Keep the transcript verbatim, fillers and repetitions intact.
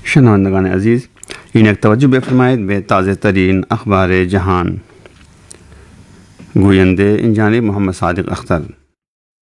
शनवंदगान अजीज़, इन्हें तवज्जो बेफरमायत बे ताज़े तरीन अखबार जहान गोयंदे इंजानी मोहम्मद सादिक अख्तर।